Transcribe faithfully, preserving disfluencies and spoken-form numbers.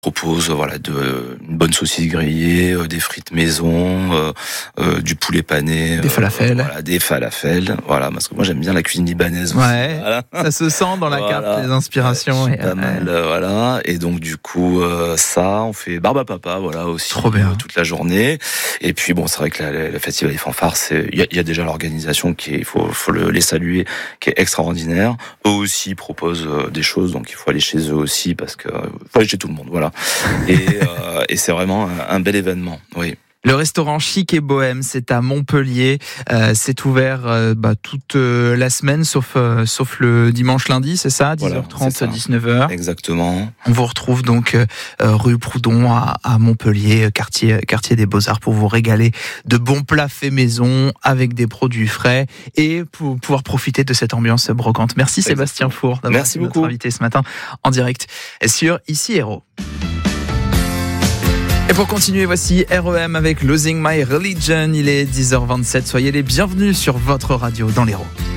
propose voilà de une bonne saucisse grillée, euh, des frites maison, euh, euh, du poulet pané, des falafels, euh, voilà des falafels, voilà parce que moi j'aime bien la cuisine libanaise. Ouais, aussi, voilà. Ça se sent dans la voilà. carte, les inspirations. Ouais, et, pas euh, mal, euh, voilà. Et donc du coup euh, ça, on fait barbe à papa, voilà aussi. Trop bien. Euh, toute la journée. Et puis bon, c'est vrai que la, la festival des fanfares, c'est il y a, il y a déjà l'organisation qui est, il faut faut le, les saluer, qui est extraordinaire. Eux aussi proposent euh, des choses, donc il faut aller chez eux aussi parce que euh, faut aller chez tout le monde, voilà. Et, euh, et c'est vraiment un, un bel événement, oui. Le restaurant Chic et Bohème, c'est à Montpellier. Euh, c'est ouvert euh, bah, toute euh, la semaine, sauf euh, sauf le dimanche, lundi, c'est ça, dix heures trente, voilà, dix-neuf heures. Exactement. On vous retrouve donc euh, rue Proudhon à, à Montpellier, quartier quartier des Beaux-Arts, pour vous régaler de bons plats faits maison avec des produits frais et pour pouvoir profiter de cette ambiance brocante. Merci Exactement. Sébastien Four d'avoir Merci été beaucoup. notre invité ce matin en direct sur Ici Héros. Et pour continuer, voici R E M avec Losing My Religion. Il est dix heures vingt-sept. Soyez les bienvenus sur votre radio dans l'Hérault.